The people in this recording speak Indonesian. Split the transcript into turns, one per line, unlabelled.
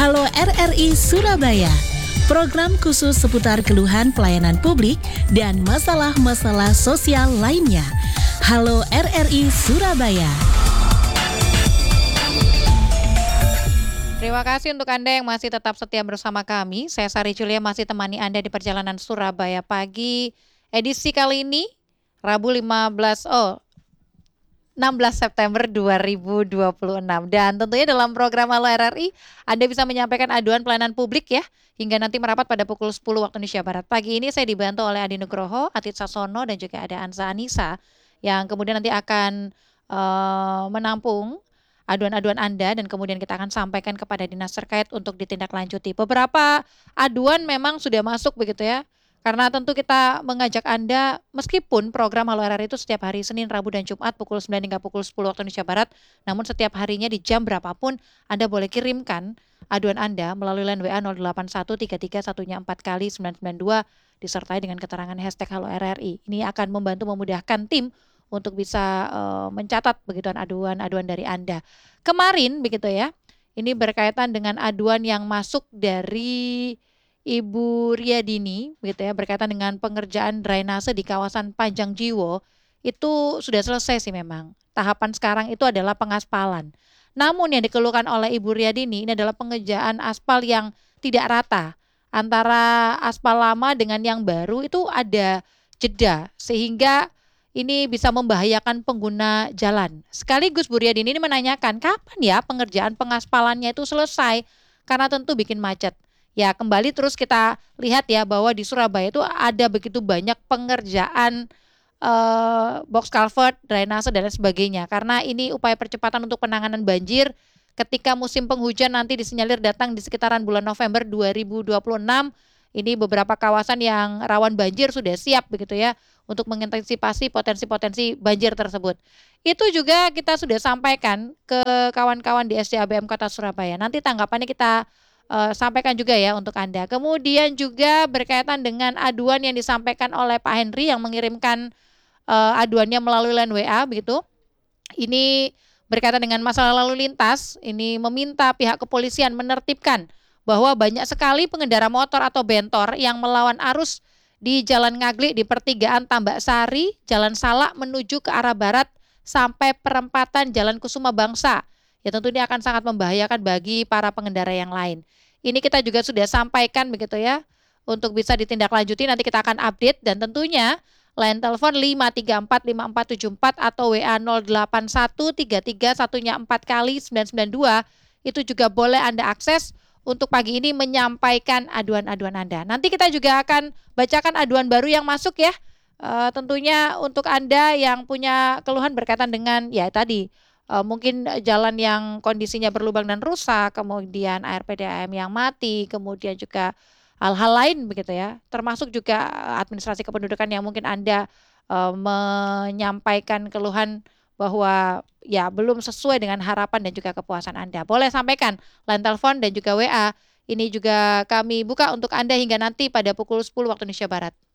Halo RRI Surabaya, program khusus seputar keluhan pelayanan publik dan masalah-masalah sosial lainnya. Halo RRI Surabaya.
Terima kasih untuk Anda yang masih tetap setia bersama kami. Saya Sari Julia masih temani Anda di perjalanan Surabaya pagi. Edisi kali ini Rabu 16 September 2026. Dan tentunya dalam program Halo RRI, Anda bisa menyampaikan aduan pelayanan publik ya, hingga nanti merapat pada pukul 10 waktu Indonesia Barat. Pagi ini saya dibantu oleh Adi Nugroho, Atit Sasono, dan juga ada Anza Anissa, yang kemudian nanti akan menampung aduan-aduan Anda dan kemudian kita akan sampaikan kepada dinas terkait untuk ditindaklanjuti. Beberapa aduan memang sudah masuk begitu ya. Karena tentu kita mengajak Anda, meskipun program Halo RRI itu setiap hari Senin, Rabu, dan Jumat pukul 9 hingga pukul 10 waktu Indonesia Barat, namun setiap harinya di jam berapapun Anda boleh kirimkan aduan Anda melalui line WA 081331 4 kali 992 disertai dengan keterangan hashtag Halo RRI. Ini akan membantu memudahkan tim untuk bisa mencatat begitu aduan-aduan dari Anda. Kemarin begitu ya, ini berkaitan dengan aduan yang masuk dari Ibu Riadini begitu ya, berkaitan dengan pengerjaan drainase di kawasan Panjang Jiwo. Itu sudah selesai sih memang. Tahapan sekarang itu adalah pengaspalan. Namun yang dikeluhkan oleh Ibu Riadini ini adalah pengerjaan aspal yang tidak rata. Antara aspal lama dengan yang baru itu ada jeda sehingga ini bisa membahayakan pengguna jalan. Sekaligus Bu Riadini ini menanyakan kapan ya pengerjaan pengaspalannya itu selesai, karena tentu bikin macet. Ya, kembali terus kita lihat ya bahwa di Surabaya itu ada begitu banyak pengerjaan box culvert, drainase dan lain sebagainya. Karena ini upaya percepatan untuk penanganan banjir ketika musim penghujan nanti disinyalir datang di sekitaran bulan November 2026. Ini beberapa kawasan yang rawan banjir sudah siap begitu ya untuk mengantisipasi potensi-potensi banjir tersebut. Itu juga kita sudah sampaikan ke kawan-kawan di SDABM Kota Surabaya. Nanti tanggapannya kita sampaikan juga ya untuk Anda. Kemudian juga berkaitan dengan aduan yang disampaikan oleh Pak Henry yang mengirimkan aduannya melalui line WA begitu. Ini berkaitan dengan masalah lalu lintas. Ini meminta pihak kepolisian menertibkan bahwa banyak sekali pengendara motor atau bentor yang melawan arus di Jalan Ngaglik di pertigaan Tambak Sari, Jalan Salak menuju ke arah barat sampai perempatan Jalan Kusuma Bangsa. Ya tentu ini akan sangat membahayakan bagi para pengendara yang lain. Ini kita juga sudah sampaikan begitu ya, untuk bisa ditindaklanjuti nanti kita akan update dan tentunya line telepon 5345474 atau WA 081331 4 kali 992 itu juga boleh Anda akses untuk pagi ini menyampaikan aduan-aduan Anda. Nanti kita juga akan bacakan aduan baru yang masuk ya. Tentunya untuk Anda yang punya keluhan berkaitan dengan ya tadi mungkin jalan yang kondisinya berlubang dan rusak, kemudian air PDAM yang mati, kemudian juga hal-hal lain begitu ya. Termasuk juga administrasi kependudukan yang mungkin Anda menyampaikan keluhan bahwa ya belum sesuai dengan harapan dan juga kepuasan Anda. Boleh sampaikan line telepon dan juga WA. Ini juga kami buka untuk Anda hingga nanti pada pukul 10 waktu Indonesia Barat.